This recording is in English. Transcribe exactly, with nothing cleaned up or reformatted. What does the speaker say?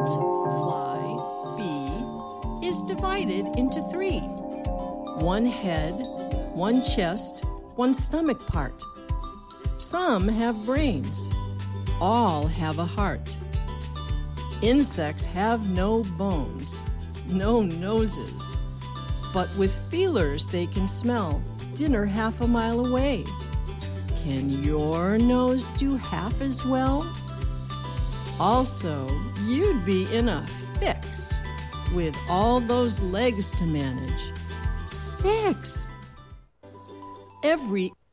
ant, fly, bee is divided into three. One head, one chest, one stomach part. Some have brains. All have a heart. Insects have no bones, no noses. But with feelers they can smell dinner half a mile away. Can your nose do half as well? Also, you'd be in a fix with all those legs to manage. Six! Every